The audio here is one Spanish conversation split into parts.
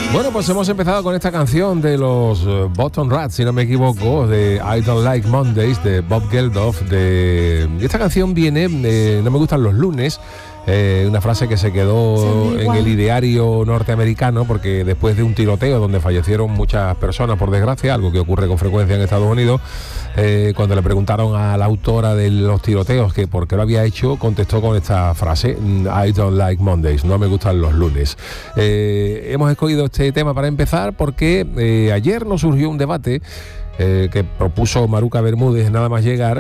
Bueno, pues hemos empezado con esta canción de los Bottom Rats, si no me equivoco, de I Don't Like Mondays, de Bob Geldof. Esta canción viene de No me gustan los lunes, una frase que se quedó en el ideario norteamericano, porque después de un tiroteo donde fallecieron muchas personas, por desgracia, algo que ocurre con frecuencia en Estados Unidos, cuando le preguntaron a la autora de los tiroteos que por qué lo había hecho, contestó con esta frase: I don't like Mondays, no me gustan los lunes. Hemos escogido este tema para empezar porque ayer nos surgió un debate que propuso Maruca Bermúdez nada más llegar.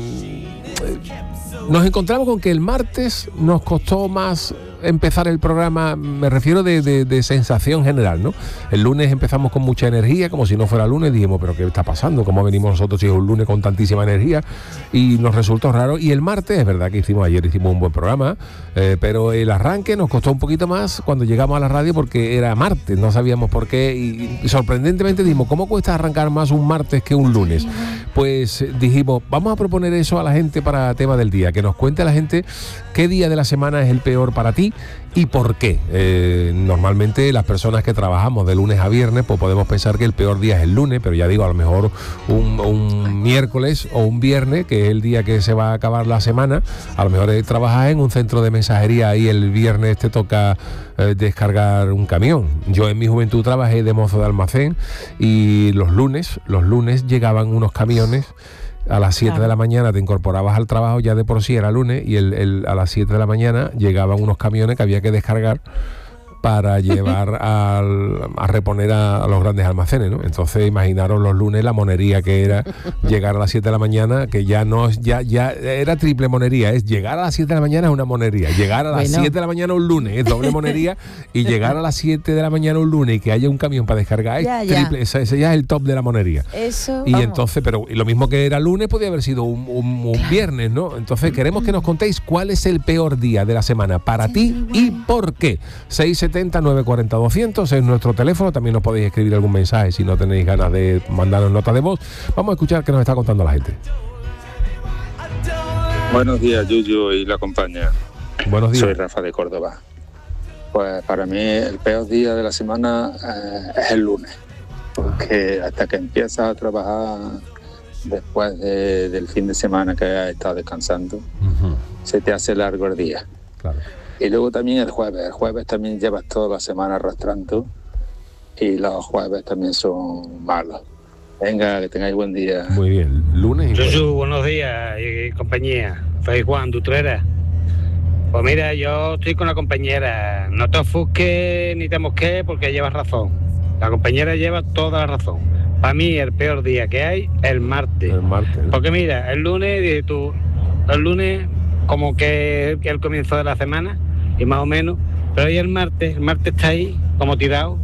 Nos encontramos con que el martes nos costó más empezar el programa, me refiero de sensación general, ¿no? El lunes empezamos con mucha energía, como si no fuera lunes, dijimos, pero ¿qué está pasando? ¿Cómo venimos nosotros si es un lunes con tantísima energía? Y nos resultó raro. Y el martes, es verdad que ayer hicimos un buen programa, pero el arranque nos costó un poquito más cuando llegamos a la radio porque era martes, no sabíamos por qué, y sorprendentemente dijimos, ¿cómo cuesta arrancar más un martes que un lunes? Pues dijimos, vamos a proponer eso a la gente para tema del día, que nos cuente a la gente qué día de la semana es el peor para ti y por qué. Normalmente las personas que trabajamos de lunes a viernes, pues podemos pensar que el peor día es el lunes, pero ya digo, a lo mejor un miércoles o un viernes, que es el día que se va a acabar la semana, a lo mejor trabajas en un centro de mensajería y el viernes te toca descargar un camión. Yo en mi juventud trabajé de mozo de almacén y los lunes llegaban unos camiones. A las 7 de la mañana te incorporabas al trabajo, ya de por sí era lunes, y a las 7 de la mañana llegaban unos camiones que había que descargar para llevar a reponer a los grandes almacenes, ¿no? Entonces imaginaros los lunes la monería que era llegar a las 7 de la mañana, que ya era triple monería, es llegar a las 7 de la mañana es una monería, llegar a las 7 de la mañana un lunes es doble monería, y llegar a las 7 de la mañana un lunes y que haya un camión para descargar es triple, ese ya es el top de la monería. Eso, y entonces, pero lo mismo que era lunes podía haber sido un viernes, ¿no? Entonces queremos que nos contéis cuál es el peor día de la semana para ti y por qué. 670-940-200 es nuestro teléfono. También nos podéis escribir algún mensaje si no tenéis ganas de mandarnos nota de voz. Vamos a escuchar qué nos está contando la gente. Buenos días, Yuyu y la compañía. Buenos días. Soy Rafa de Córdoba. Pues para mí el peor día de la semana es el lunes, porque hasta que empiezas a trabajar después del fin de semana que has estado descansando, se te hace largo el día. Claro. Y luego también el jueves también llevas toda la semana arrastrando y los jueves también son malos. Venga, que tengáis buen día. Muy bien, lunes y Yuyu, buenos días y compañía. Soy Juan Dutrera. Pues mira, yo estoy con la compañera. No te ofusques ni te mosques porque llevas razón. La compañera lleva toda la razón. Para mí el peor día que hay es el martes. El martes. Porque mira, el lunes, dices tú, el lunes como que es el comienzo de la semana y más o menos, pero hoy el martes está ahí como tirado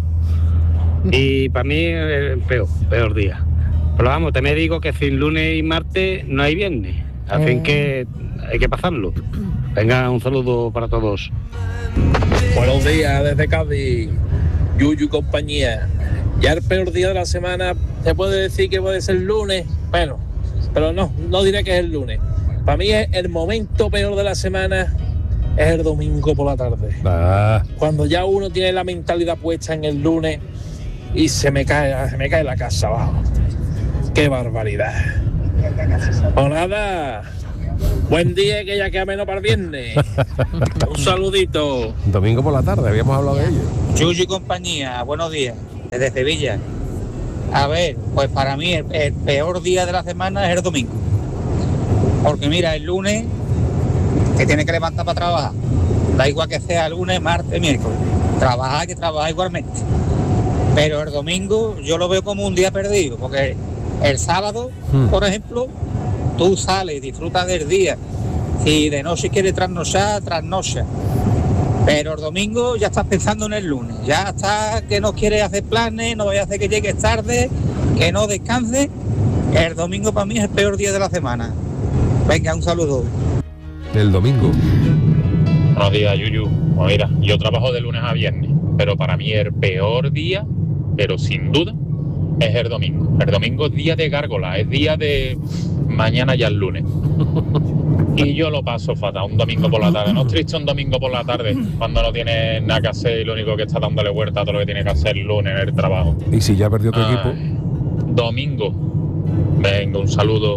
y para mí es el peor día. Pero vamos, también digo que sin lunes y martes no hay viernes, al fin que hay que pasarlo. Venga, un saludo para todos. Buenos días desde Cádiz, Yuyu y compañía. Ya el peor día de la semana se puede decir que puede ser el lunes, bueno, pero no diré que es el lunes. Para mí el momento peor de la semana es el domingo por la tarde. Cuando ya uno tiene la mentalidad puesta en el lunes y se me cae la casa abajo. ¡Qué barbaridad! Pues nada, buen día, que ya queda menos para el viernes. Un saludito. Domingo por la tarde, habíamos hablado de ello. Yuyu y compañía, buenos días, desde Sevilla. A ver, pues para mí el peor día de la semana es el domingo. Porque mira, el lunes te tienes que levantar para trabajar. Da igual que sea lunes, martes, miércoles. Trabajar, que trabajar igualmente. Pero el domingo yo lo veo como un día perdido. Porque el sábado, por ejemplo, tú sales, disfrutas del día. Si de noche quieres trasnochar, trasnocha. Pero el domingo ya estás pensando en el lunes. Ya estás que no quieres hacer planes, no vayas a hacer que llegues tarde, que no descanses. El domingo para mí es el peor día de la semana. Venga, un saludo. El domingo. Buenos días, Yuyu. Pues mira, yo trabajo de lunes a viernes, pero para mí el peor día, pero sin duda, es el domingo. El domingo es día de gárgola, es día de mañana ya el lunes. Y yo lo paso fatal un domingo por la tarde. No es triste un domingo por la tarde cuando no tienes nada que hacer y lo único que está dándole vuelta a todo lo que tiene que hacer el lunes en el trabajo. Y si ya perdió tu equipo. Domingo. Venga, un saludo.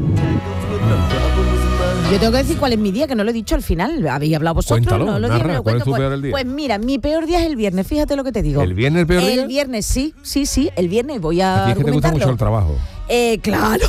Yo tengo que decir cuál es mi día, que no lo he dicho al final. Habéis hablado vosotros. Cuéntalo, no lo narra, digo, me lo ¿cuál es cuento. tu peor día? Pues mira, mi peor día es el viernes, fíjate lo que te digo. ¿El viernes el peor día? El viernes, sí, el viernes voy a A ti es que te gusta mucho el trabajo. Claro,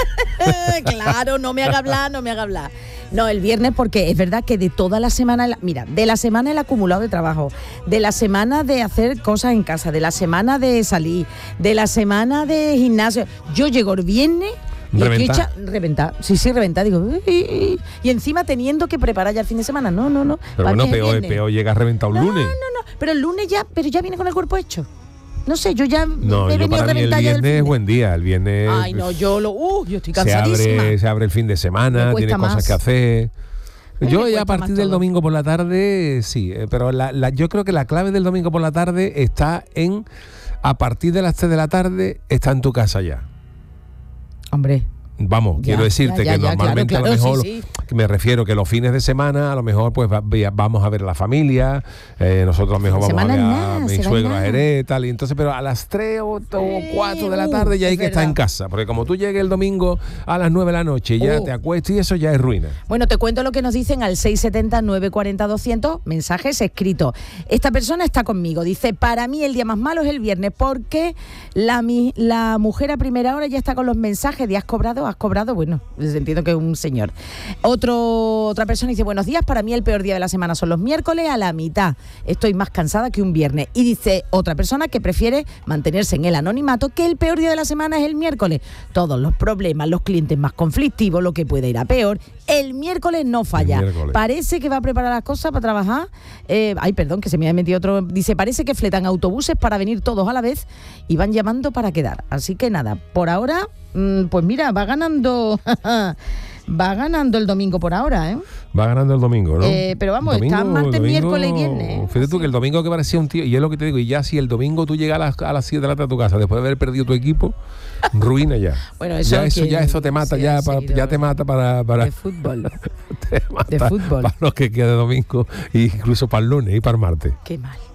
claro, no me haga hablar. No, el viernes porque es verdad que de toda la semana, mira, de la semana el acumulado de trabajo, de la semana de hacer cosas en casa, de la semana de salir, de la semana de gimnasio, yo llego el viernes y reventar, digo, uy, y encima teniendo que preparar ya el fin de semana, no. Pero bueno, peor llega reventado un lunes. No, pero el lunes ya viene con el cuerpo hecho. No sé, yo ya no, he venido para mí el viernes es buen día, el viernes. Ay, no, yo estoy cansadísima. Se abre el fin de semana, tiene cosas que hacer. Yo ya a partir del domingo por la tarde, sí, pero yo creo que la clave del domingo por la tarde está en, a partir de las 3 de la tarde, está en tu casa ya. Hombre. Vamos, quiero decirte que normalmente claro, a lo mejor, sí. Me refiero que los fines de semana a lo mejor pues vamos a ver a la familia, nosotros a lo mejor vamos a ver a mi suegro a Jerez, tal, y entonces, pero a las 3 o 4 de la tarde ya hay que estar en casa, porque como tú llegues el domingo a las 9 de la noche y ya te acuestas y eso ya es ruina. Bueno, te cuento lo que nos dicen al 670-940-200, mensajes escritos. Esta persona está conmigo, dice, para mí el día más malo es el viernes, porque la mujer a primera hora ya está con los mensajes de has cobrado, bueno, entiendo que es un señor. Otra persona dice, buenos días, para mí el peor día de la semana son los miércoles a la mitad. Estoy más cansada que un viernes. Y dice otra persona que prefiere mantenerse en el anonimato, que el peor día de la semana es el miércoles. Todos los problemas, los clientes más conflictivos, lo que puede ir a peor. El miércoles no falla. Parece que va a preparar las cosas para trabajar. Perdón, que se me ha metido otro. Dice, parece que fletan autobuses para venir todos a la vez y van llamando para quedar. Así que nada, por ahora, pues mira, va ganando el domingo por ahora, ¿eh? Va ganando el domingo, ¿no? Pero vamos, está martes, miércoles y viernes. Fíjate tú que el domingo que parecía un tío, y es lo que te digo, y ya si el domingo tú llegas a las 7 de la tarde a tu casa después de haber perdido tu equipo, ruina ya. Bueno, eso te mata ya te mata para de fútbol. Te mata de fútbol. Para los que queda de domingo e incluso para el lunes y para el martes. Qué mal.